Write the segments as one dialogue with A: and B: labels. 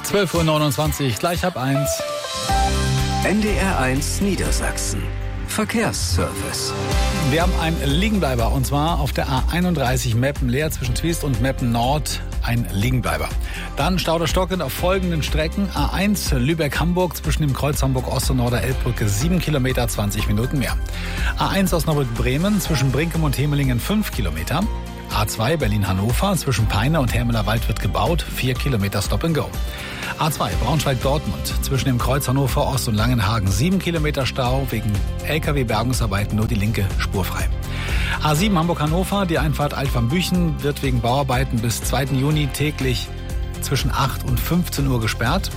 A: 12:29 Uhr, gleich ab 1.
B: NDR 1 Niedersachsen. Verkehrsservice.
A: Wir haben einen Liegenbleiber und zwar auf der A31 Meppen-Leer zwischen Twist und Meppen-Nord. Ein Liegenbleiber. Dann Stau der Stocken auf folgenden Strecken. A1 Lübeck-Hamburg zwischen dem Kreuz Hamburg-Ost und Norder-Elbbrücke 7 Kilometer, 20 Minuten mehr. A1 Osnabrück-Bremen zwischen Brinkem und Hemelingen 5 Kilometer. A2 Berlin-Hannover zwischen Peine und Hermeler Wald wird gebaut, 4 Kilometer Stop and Go. A2 Braunschweig-Dortmund zwischen dem Kreuz Hannover Ost und Langenhagen 7 Kilometer Stau, wegen LKW-Bergungsarbeiten nur die linke Spur frei. A7 Hamburg-Hannover, die Einfahrt Altvarmbüchen wird wegen Bauarbeiten bis 2. Juni täglich zwischen 8 und 15 Uhr gesperrt.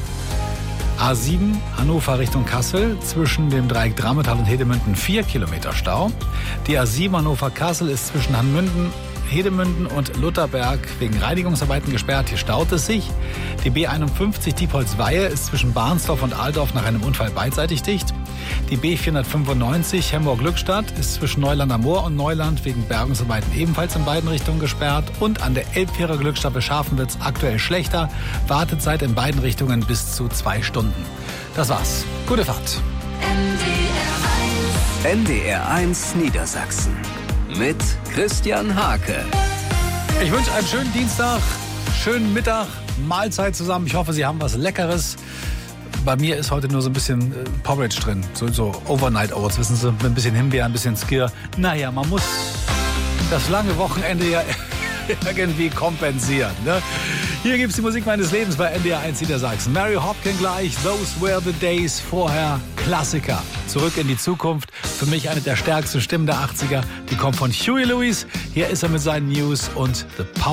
A: A7 Hannover Richtung Kassel zwischen dem Dreieck Drammetal und Hedemünden 4 Kilometer Stau. Die A7 Hannover-Kassel ist zwischen Hanmünden, Hedemünden und Lutherberg wegen Reinigungsarbeiten gesperrt. Hier staut es sich. Die B51 Diepholz-Weihe ist zwischen Barnsdorf und Altdorf nach einem Unfall beidseitig dicht. Die B495 Hemmoor-Glückstadt ist zwischen Neuland am Moor und Neuland wegen Bergungsarbeiten ebenfalls in beiden Richtungen gesperrt. Und an der Elbfähre Glückstadt Beschafen wird es aktuell schlechter. Wartezeit in beiden Richtungen bis zu 2 Stunden. Das war's. Gute Fahrt.
B: NDR 1 Niedersachsen. Mit Christian Hake.
A: Ich wünsche einen schönen Dienstag, schönen Mittag, Mahlzeit zusammen. Ich hoffe, Sie haben was Leckeres. Bei mir ist heute nur so ein bisschen Porridge drin, so Overnight Oats, wissen Sie, mit ein bisschen Himbeer, ein bisschen Skir. Naja, man muss das lange Wochenende ja irgendwie kompensieren. Ne? Hier gibt's die Musik meines Lebens bei NDR 1 Niedersachsen. Mary Hopkin gleich, Those Were the Days, vorher Klassiker. Zurück in die Zukunft, für mich eine der stärksten Stimmen der 80er. Die kommt von Huey Lewis. Hier ist er mit seinen News und The Power.